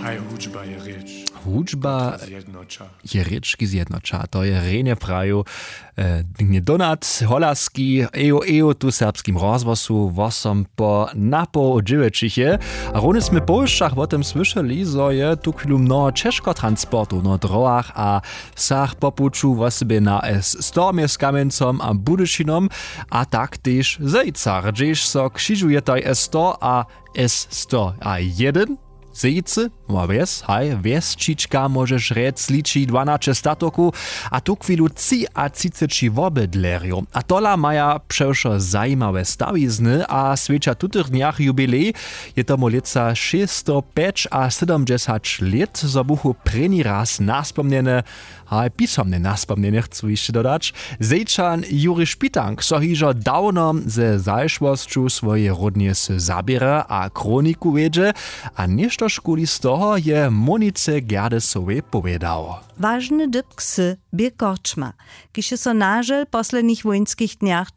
Haj hudžba je rieč. Hudžba je rečki zjednoča. To je rejne praju. Donat holaski EO tu serbskim rozwosu wosom po napo dziewiczycie. A rony sme po uszach o tym słyszeli, zo je tu chwilu mnoho czeszko transportu na drogach a sach popuczu wosebie na S100 z Kamiencom a Budyšinom a tak też zejcar, gdzież so krzyżuje taj S100 a S100 a jeden Zejce, Wiesčička możesz rec liči 12 statoku, a tu chwilu 30 wobydlerju. A tola maja przewszo zajímawe stawizny, a świecza tutych dniach jubilej je tomu lica 605 a 70 lat, zo buchu preni raz naspomniene, a pisomne naspomniene chcу jeszcze dodać, Zejczan Juri Špitank so hižo dawno ze zajszłosću swoje rodnie zabiera a kroniku wiedzie, a nieszto škuli z toho je Monice Gerdesowej powiedział. Ważny dyb ksy bie korczma, kiż so nażel poslednich wojenskich dniach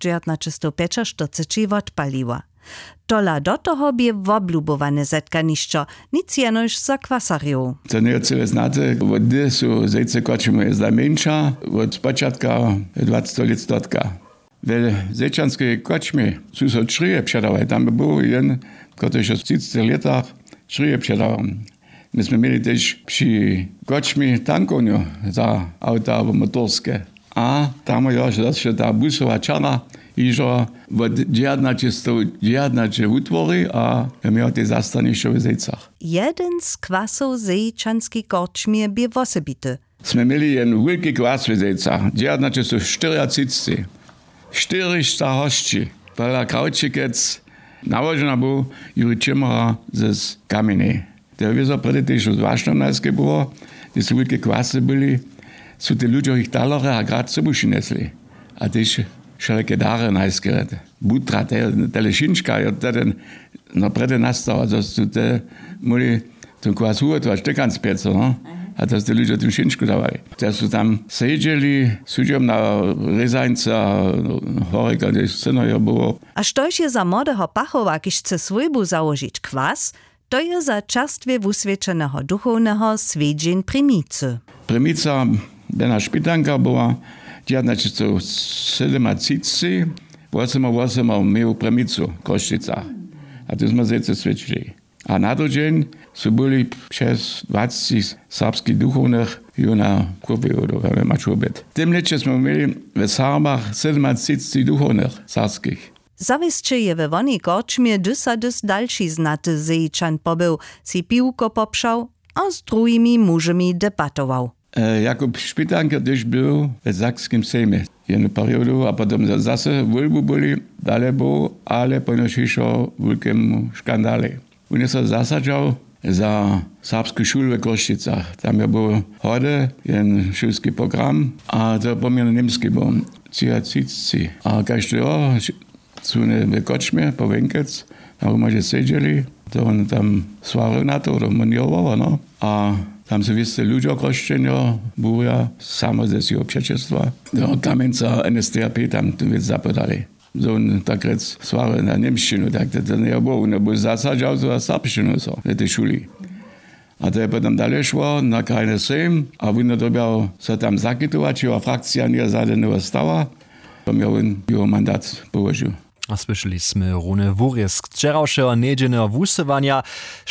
1945 odpaliła. Tola do toho bie woblubowane zetkanišćo, nic jenož za kwasariów. To nie cele znate, od gdy są zejce korczmy jest najmniejsza, od początka 20 lat stotka. W zejczanskiej korczmie są so szryje przedawać, tam by był jeden, który już w 30 latach szryje przedawał. Myśmy mieli też przy korczmie tankowniu za auta motorskie. A tam jeszcze ta busowa czarna i że od 19 utwory, a miał te zastanisze w Zejcach. Jeden z kwasów zejczanskiej korczmie bie wosebity. Sme mieli jeden wielki kwas w Zejcach, 1934. 400 hości. Tola Krautčikec nałożona był Juri Čimera z Kamieni. Telewizor predy też z Wašnovnajskiej było, gdzie są wielkie kwasy byli, są te ludzie ich talere a grad sobie przynesli. A też wszelkie dary najskierete. Butra, Telešinčka, je ten no predy nastał, to są te muli ten kwas ugotować, tykan z pieca, no? A to te ludzie tym šinčku dawali. Te są tam siedzieli, sudziom na rezańca, horika, gdzieś synoje było. A štož je za młodego pachowa, kiž chce swojbu założyć kwas, to je za czerstwie uswieczonego duchownego swiedzień Primicy. Primica Bena Špitanka była 1937, 88 miał Primicu w Košticach. A tu jsme zejce svědčili. A na to dzień są byli przez 20 serbskich duchownych na Kuwie, oder masz obiad. W tym lecie jsme mieli w Serbach 37 duchownych serbskich. Zawisće je we wonej korčmie dys další znaty zejčan pobył, si piłko popšał, a z drugimi mužemi debatował. Jakub Špitanka też był w Sakskim Sejmie jedną periodu, a potem zase volby byli, dalej było, ale ponošišo wielkim skandale. On się zasadzał za serbską szulę w Košticach. Tam był heute jeden szulski program, a to pomiędzy niemski był. Ciacici. A każdy rok są w koczmie, po Wękiec, na umarze siedzieli, to on tam svaril na to, maniował, no. A tam są wszyscy ludzie okroszczenia, były same ze swojego przeczestwa. Do Kamieńca NSDAP tam więc zapytali. So on tak rec svaril na niemszczynu, tak to nie było. On był zasadzał za serbszczynu, w tej szuli. A to je potem dalej szło na krajny Sejm, a on dobiał się tam zakitować, jego frakcja nie zadanęła stała, to miał on jego mandat położył. A słyszeliśmy Rune Wurys z wczorajszego niedzielnego wusywania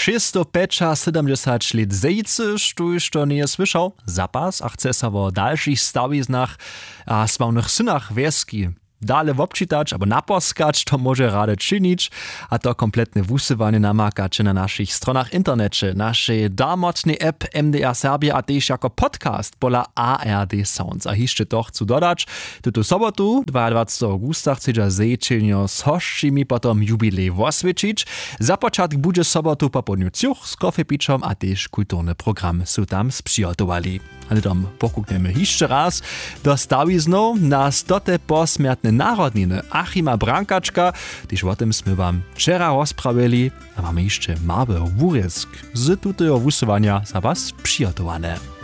670 lat zejcy, sztuż to nie słyszał, zapas, a chce się o dalszych stawiznach a sławnych synach wieski dalej wobčitać albo naposkać, to może rade czynić, a to kompletne wusywanie namakacie na naszych stronach internecie, naszej darmotnej app MDR Serbia, a też jako podcast pola ARD Sounds. A jeszcze to chcę dodać, tuto sobotu, 22 augusta, chcę zejczynio z hoszczymi potom jubilej oswiecić. Za początek będzie sobotu po południu ciuch z kofepiczom, a też kulturny program są tam sprzygotowali. Ale tam pokuknemy jeszcze raz do stawizną na 100. posmiertne narodniny Achima Brankaczka, gdyż o tym sme wam wczoraj rozprawili, a mamy jeszcze mały wurezk z tutego wusywania za was przygotowane.